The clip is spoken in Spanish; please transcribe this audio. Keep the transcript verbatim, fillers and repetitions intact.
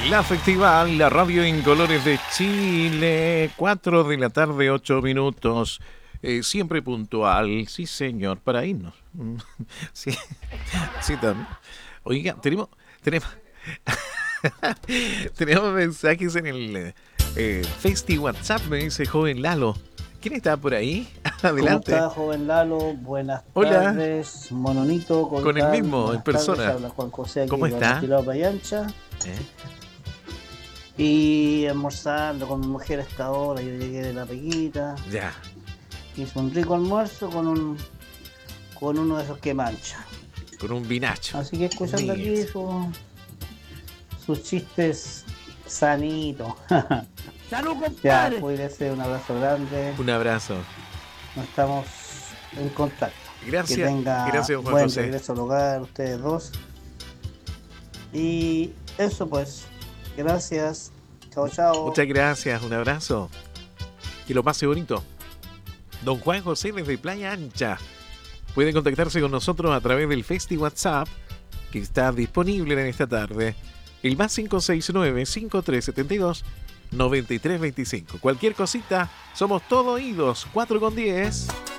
La Festival, la radio en colores de Chile, cuatro de la tarde, ocho minutos, eh, siempre puntual, sí señor, para irnos. Sí, sí también. Oiga, tenemos, tenemos, tenemos mensajes en el eh, Festi WhatsApp, me dice joven Lalo. ¿Quién está por ahí? Adelante. ¿Cómo está, joven Lalo? Buenas Hola. tardes, Mononito. Con el mismo, en persona. Tardes, habla Juan José aquí. ¿Cómo está? Payancha. ¿Eh? Y almorzando con mi mujer a esta hora, yo llegué de la peguita. Ya. Hice un rico almuerzo con un con uno de esos que mancha. Con un vinacho. Así que escuchando aquí su, sus chistes sanitos. ¡Salud, Ya, compadre! cuídese, un abrazo grande. Un abrazo. Nos estamos en contacto. Gracias. Que tenga Gracias, Juan buen José. regreso al hogar, ustedes dos. Y eso pues. Gracias. Chao, chao. Muchas gracias, un abrazo. Que lo pase bonito. Don Juan José desde Playa Ancha. Puede contactarse con nosotros a través del Festi WhatsApp, que está disponible en esta tarde. El más cinco seis nueve, cinco tres siete dos, nueve tres dos cinco. Cualquier cosita, somos todo oídos. cuatro con diez.